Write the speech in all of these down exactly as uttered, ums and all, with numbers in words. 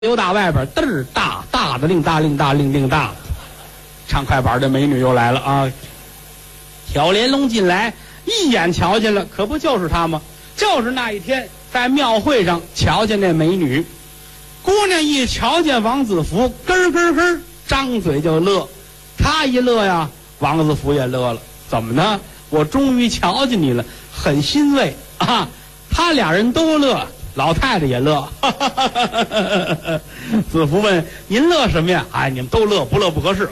由打外边嘚儿大大的令大令大令令大，唱快板的美女又来了啊！挑帘笼进来，一眼瞧见了，可不就是她吗？就是那一天在庙会上瞧见那美女，姑娘一瞧见王子服，咯咯咯张嘴就乐。她一乐呀，王子服也乐了。怎么呢？我终于瞧见你了，很欣慰啊！他俩人都乐。老太太也乐，子服问：“您乐什么呀？”哎，你们都乐，不乐不合适。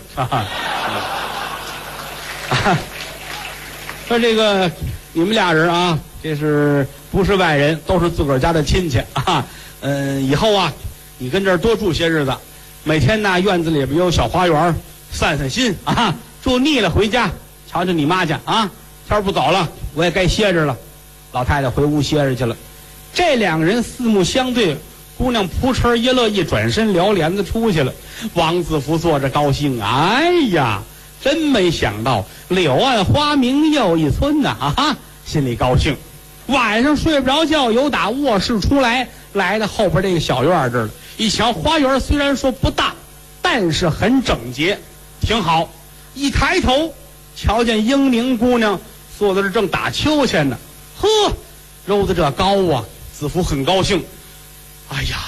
说这个你们俩人啊，这是不是外人，都是自个儿家的亲戚啊。嗯，以后啊，你跟这儿多住些日子，每天呢院子里边有小花园，散散心啊。住腻了回家瞧瞧你妈去啊。天儿不早了，我也该歇着了。老太太回屋歇着去了。这两个人四目相对，姑娘扑哧一乐，一转身撩帘子出去了。王子服坐着高兴，哎呀，真没想到柳暗花明又一村呐！啊哈，心里高兴。晚上睡不着觉，由打卧室出来，来到后边这个小院这儿了。一瞧花园虽然说不大，但是很整洁，挺好。一抬头，瞧见英宁姑娘坐在这正打秋千呢。呵，揉的这高啊！子服很高兴，哎呀，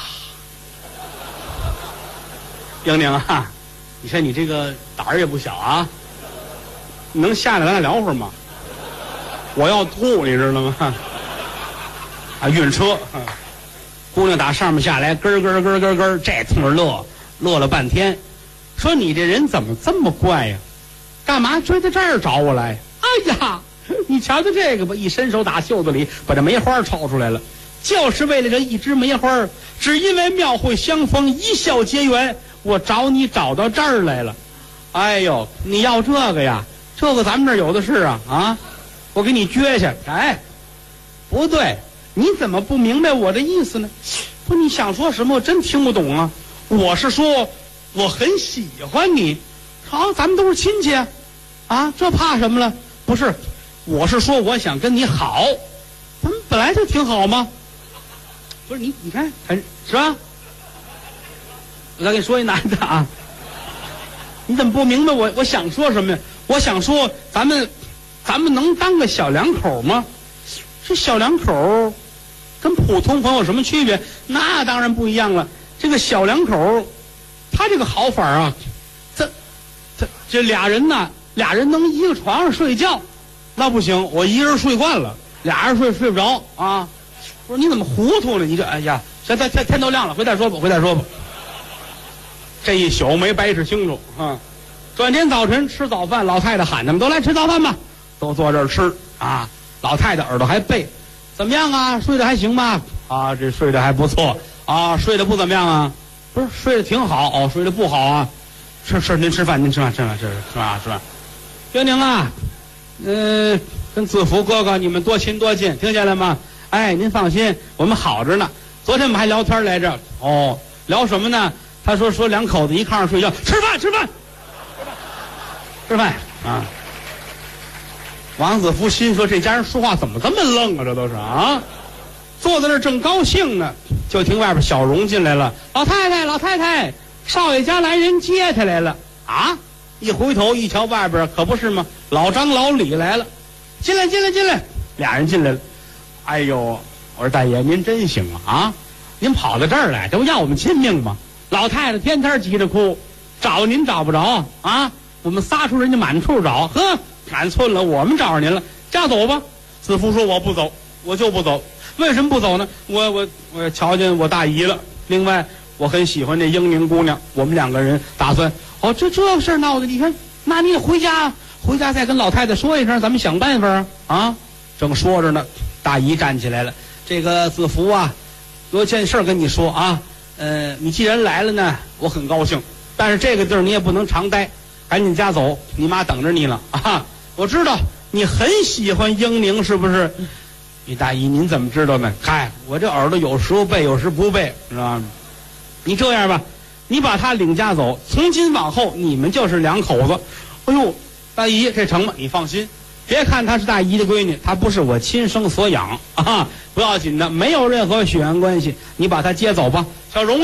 英宁啊，你看你这个胆儿也不小啊，你能下来咱俩聊会儿吗？我要吐，你知道吗？啊，晕车，姑娘打上面下来，咯咯咯咯咯，这通着乐，乐了半天，说你这人怎么这么怪呀？干嘛追到这儿找我来？哎呀，你瞧瞧这个吧，一伸手打袖子里把这梅花抄出来了。就是为了这一枝梅花，只因为庙会相逢，一笑结缘，我找你找到这儿来了。哎呦，你要这个呀？这个咱们这儿有的是啊啊！我给你撅去。哎，不对，你怎么不明白我的意思呢？不，你想说什么？我真听不懂啊！我是说，我很喜欢你。好，咱们都是亲戚啊，啊，这怕什么了？不是，我是说，我想跟你好，咱们本来就挺好吗？不是你，你看，很是吧？我再给你说一男的啊，你怎么不明白我我想说什么呀？我想说，咱们咱们能当个小两口吗？这小两口跟普通朋友有什么区别？那当然不一样了。这个小两口，他这个好法啊，这这这俩人呢，俩人能一个床上睡觉，那不行，我一个人睡惯了，俩人睡睡不着啊。我说你怎么糊涂呢？你这哎呀，行，天天天都亮了，回再说吧，回再说吧。这一宿没白吃清楚啊。转天早晨吃早饭，老太太喊他们都来吃早饭吧，都坐这儿吃啊。老太太耳朵还背，怎么样啊？睡得还行吧？啊，这睡得还不错啊。睡得不怎么样啊？不是，睡得挺好哦。睡得不好啊？是是，您吃饭，您吃饭，吃饭，吃吃饭，吃饭。英宁啊，嗯、呃，跟子服哥哥你们多亲多近，听见了吗？哎，您放心，我们好着呢。昨天我们还聊天来着。哦，聊什么呢？他说说两口子一炕上睡觉，吃饭吃饭吃饭啊。王子服心说这家人说话怎么这么愣啊？这都是啊。坐在那儿正高兴呢，就听外边小荣进来了。老太太老太太，少爷家来人接他来了啊！一回头一瞧外边，可不是吗？老张老李来了，进来进来进来，俩人进来了。哎呦，我说大爷您真行啊啊！您跑到这儿来，这不要我们亲命吗？老太太天天急着哭，找您找不着啊！我们仨出人家满处找，呵，赶寸了，我们找着您了，家走吧。子服说我不走，我就不走。为什么不走呢？我我我瞧见我大姨了，另外我很喜欢这英宁姑娘，我们两个人打算哦，这这事儿闹的，你看，那你也回家，回家再跟老太太说一声，咱们想办法啊啊！正说着呢。大姨站起来了，这个子服啊，有件事跟你说啊，呃，你既然来了呢，我很高兴，但是这个地儿你也不能常待，赶紧家走，你妈等着你了啊！我知道你很喜欢英宁，是不是？你大姨您怎么知道呢？嗨，我这耳朵有时候背，有时不背，是吧？你这样吧，你把他领家走，从今往后你们就是两口子。哎呦，大姨这成吗？你放心。别看她是大姨的闺女，她不是我亲生所养啊！不要紧的，没有任何血缘关系。你把她接走吧。小荣啊，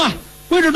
位置